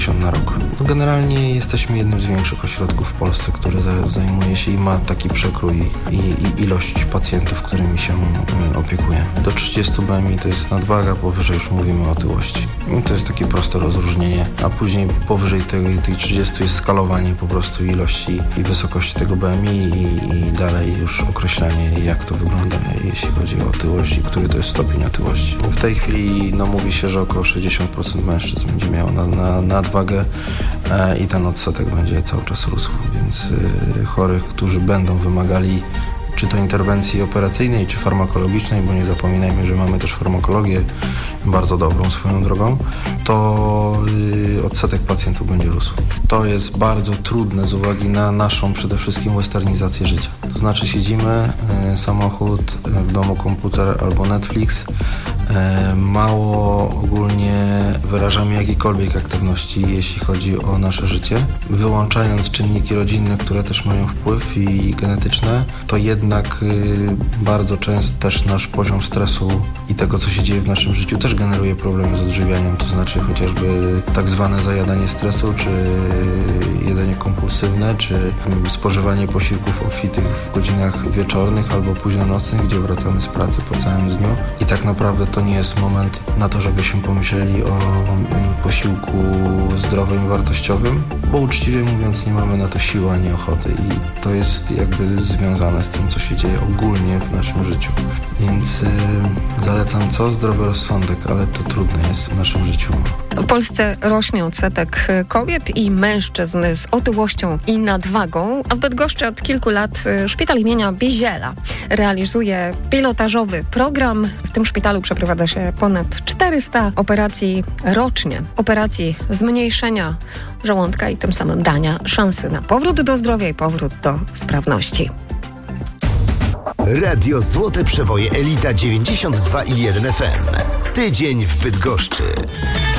na rok. Generalnie jesteśmy jednym z większych ośrodków w Polsce, który zajmuje się i ma taki przekrój i ilość pacjentów, którymi się opiekuje. Do 30 BMI to jest nadwaga, powyżej już mówimy o otyłości. I to jest takie proste rozróżnienie, a później powyżej tej 30 jest skalowanie po prostu ilości i wysokości tego BMI i dalej już określanie, jak to wygląda, jeśli chodzi o otyłość i który to jest stopień otyłości. W tej chwili mówi się, że około 60% mężczyzn będzie miało nadwagę i ten odsetek będzie cały czas rósł, więc chorych, którzy będą wymagali czy to interwencji operacyjnej, czy farmakologicznej, bo nie zapominajmy, że mamy też farmakologię bardzo dobrą swoją drogą, to odsetek pacjentów będzie rósł. To jest bardzo trudne z uwagi na naszą przede wszystkim westernizację życia. To znaczy siedzimy, samochód, w domu komputer albo Netflix, mało ogólnie wyrażamy jakiejkolwiek aktywności, jeśli chodzi o nasze życie. Wyłączając czynniki rodzinne, które też mają wpływ i genetyczne, to jednak bardzo często też nasz poziom stresu i tego, co się dzieje w naszym życiu, też generuje problemy z odżywianiem, to znaczy chociażby tak zwane zajadanie stresu, czy jedzenie kompulsywne, czy spożywanie posiłków obfitych w godzinach wieczornych albo późnonocnych, gdzie wracamy z pracy po całym dniu i tak naprawdę to nie jest moment na to, żebyśmy pomyśleli o posiłku zdrowym i wartościowym, bo uczciwie mówiąc nie mamy na to siły ani ochoty i to jest jakby związane z tym, co się dzieje ogólnie w naszym życiu. Więc zalecam co? Zdrowy rozsądek, ale to trudne jest w naszym życiu. W Polsce rośnie odsetek kobiet i mężczyzn z otyłością i nadwagą, a w Bydgoszczy od kilku lat szpital imienia Biziela realizuje pilotażowy program. W tym szpitalu przeprowadza się ponad 400 operacji rocznie. Operacji zmniejszenia żołądka i tym samym dania szansy na powrót do zdrowia i powrót do sprawności. Radio Złote Przeboje Elita 92,1 FM. Tydzień w Bydgoszczy.